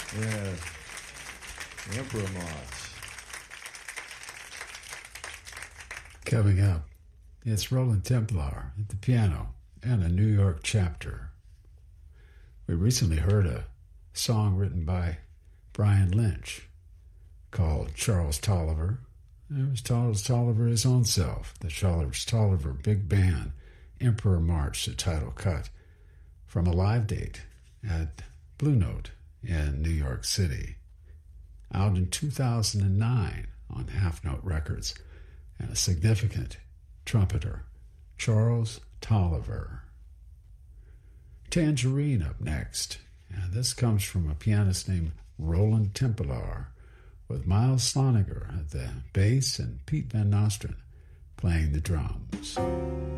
Yes. Emperor March. Coming up, it's Roland Templar at the piano and a New York chapter. We recently heard a song written by Brian Lynch called Charles Tolliver. It was Charles Tolliver his own self, the Charles Tolliver Big Band, Emperor March, the title cut, from a live date at Blue Note in New York City. Out in 2009 on Half Note Records, and a significant trumpeter, Charles Tolliver. Tangerine up next, and this comes from a pianist named Roland Templar, with Miles Sloniger at the bass and Pete Van Nostrand playing the drums.